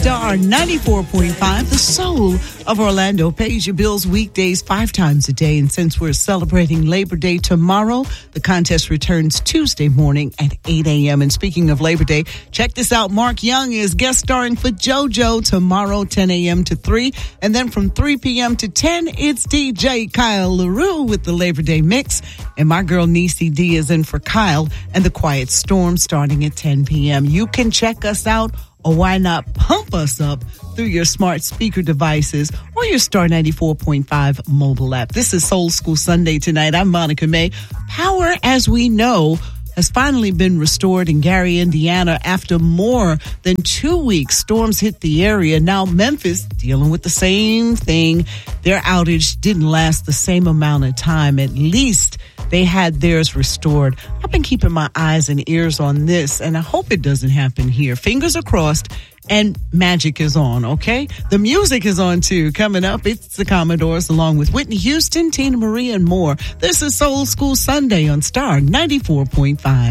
Star 94.5, the soul of Orlando, pays your bills weekdays 5 times a day. And since we're celebrating Labor Day tomorrow, the contest returns Tuesday morning at 8 a.m. And speaking of Labor Day, check this out. Mark Young is guest starring for JoJo tomorrow, 10 a.m. to 3. And then from 3 p.m. to 10, it's DJ Kyle LaRue with the Labor Day mix. And my girl Niecy D is in for Kyle and the Quiet Storm starting at 10 p.m. You can check us out, or why not pump us up through your smart speaker devices or your Star 94.5 mobile app. This is Soul School Sunday tonight. I'm Monica May. Power, as we know, has finally been restored in Gary, Indiana after more than 2 weeks. Storms hit the area. Now Memphis dealing with the same thing. Their outage didn't last the same amount of time. At least they had theirs restored. I've been keeping my eyes and ears on this, and I hope it doesn't happen here. Fingers are crossed, and magic is on, okay? The music is on, too. Coming up, it's the Commodores, along with Whitney Houston, Tina Marie, and more. This is Soul School Sunday on Star 94.5.